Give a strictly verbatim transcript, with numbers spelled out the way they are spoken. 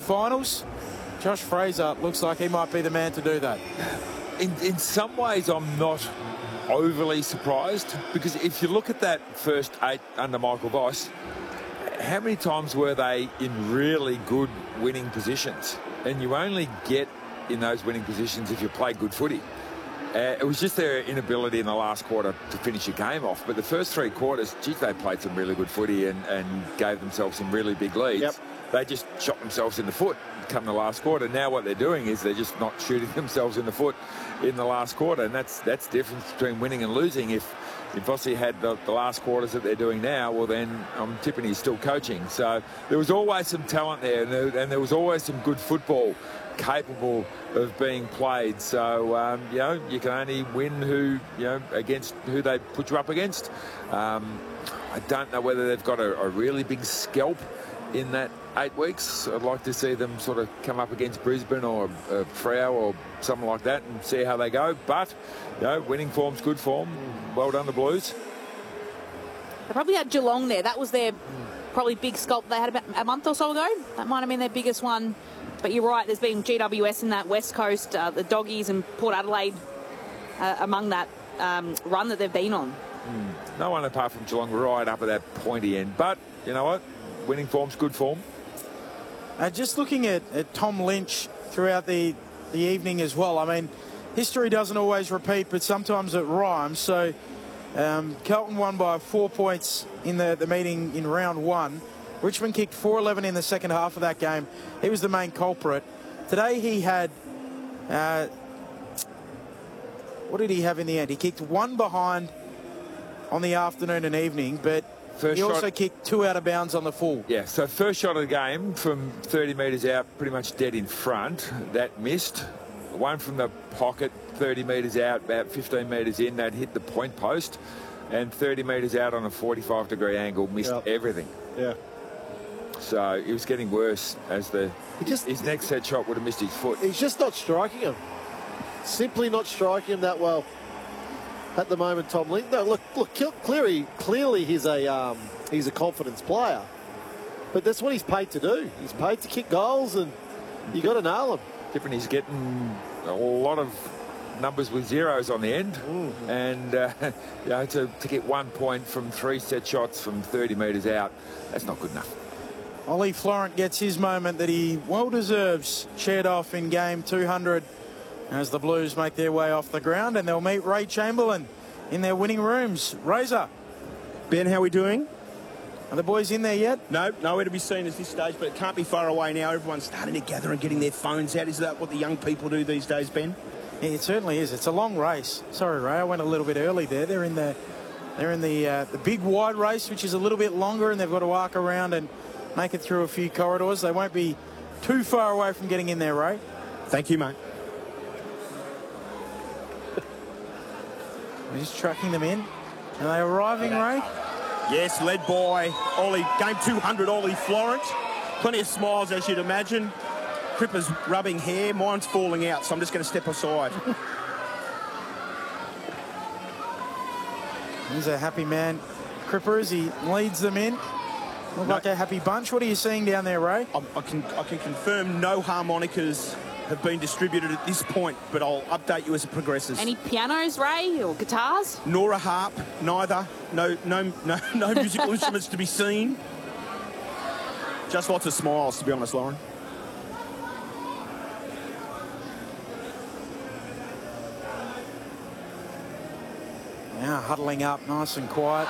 finals, Josh Fraser looks like he might be the man to do that. In, in some ways, I'm not overly surprised, because if you look at that first eight under Michael Voss, how many times were they in really good winning positions? And you only get in those winning positions if you play good footy. Uh, it was just their inability in the last quarter to finish a game off. But the first three quarters, geez, they played some really good footy and, and gave themselves some really big leads. Yep. They just shot themselves in the foot come the last quarter. Now what they're doing is they're just not shooting themselves in the foot in the last quarter. And that's that's the difference between winning and losing. If if Vossi had the, the last quarters that they're doing now, well, then I'm tipping he's still coaching. So there was always some talent there, and there, and there was always some good football capable of being played. So um, you know, you can only win who you know against who they put you up against. Um, I don't know whether they've got a, a really big scalp in that eight weeks. I'd like to see them sort of come up against Brisbane or uh, Freo or something like that and see how they go. But you know, winning form's good form. Well done, the Blues. They probably had Geelong there. That was their probably big sculpt they had about a month or so ago. That might have been their biggest one. But you're right, there's been G W S in that West Coast, uh, the Doggies and Port Adelaide uh, among that um, run that they've been on. Mm. No one apart from Geelong right up at that pointy end. But you know what? Winning form's good form. Uh, just looking at, at Tom Lynch throughout the, the evening as well. I mean, history doesn't always repeat, but sometimes it rhymes. So um, Carlton won by four points in the, the meeting in round one. Richmond kicked four eleven in the second half of that game. He was the main culprit. Today he had... Uh, what did he have in the end? He kicked one behind on the afternoon and evening, but First he shot, also kicked two out of bounds on the full. Yeah, so first shot of the game from thirty metres out, pretty much dead in front. That missed. One from the pocket, thirty metres out, about fifteen metres in, that hit the point post. And thirty metres out on a forty-five degree angle, missed yep. everything. Yeah. So it was getting worse as the he just, his next set shot would have missed his foot. He's just not striking him. Simply not striking him that well. At the moment, Tom Lynch. No, look, look. Clearly, clearly, he's a um, he's a confidence player, but that's what he's paid to do. He's paid to kick goals, and you got to nail him. Different. He's getting a lot of numbers with zeros on the end, mm. and uh, you know, to to get one point from three set shots from thirty metres out, that's not good enough. Ollie Florent gets his moment that he well deserves. Shared off in game two hundred. As the Blues make their way off the ground, and they'll meet Ray Chamberlain in their winning rooms. Razor. Ben, how are we doing? Are the boys in there yet? No, nowhere to be seen at this stage, but it can't be far away now. Everyone's starting to gather and getting their phones out. Is that what the young people do these days, Ben? Yeah, it certainly is. It's a long race. Sorry, Ray, I went a little bit early there. They're in the they're in the uh, the big wide race, which is a little bit longer, and they've got to arc around and make it through a few corridors. They won't be too far away from getting in there, Ray. Thank you, mate. We're just tracking them in. Are they arriving, Ray? Yes, led by Ollie. Game two hundred, Ollie Florent. Plenty of smiles, as you'd imagine. Cripper's rubbing hair. Mine's falling out, so I'm just going to step aside. He's a happy man. Cripper, as he leads them in. Look no. like a happy bunch. What are you seeing down there, Ray? I, I, can, I can confirm no harmonicas have been distributed at this point, but I'll update you as it progresses. Any pianos, Ray, or guitars? Nor a harp, neither. No, no, no, no musical instruments to be seen. Just lots of smiles, to be honest, Lauren. Now huddling up, nice and quiet.